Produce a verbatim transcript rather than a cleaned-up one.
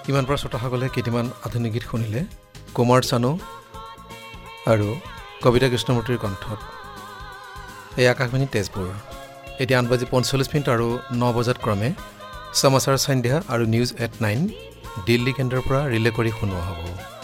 ইমান পৰা শ্ৰোতাসকলে কেইটামান আধুনিক গীত শুনিলে কুমাৰ চানু আৰু কবিতা কৃষ্ণমূৰ্তিৰ কণ্ঠত। এই আকাশবাণী তেজপুৰ। এতিয়া আঠ বাজি পঞ্চল্লিছ মিনিট আৰু ন বজাত ক্ৰমে সমাচাৰ সন্ধ্যা আৰু নিউজ এট নাইন দিল্লী কেন্দ্ৰৰ পৰা ৰিলে কৰি শুনোৱা হ'ব।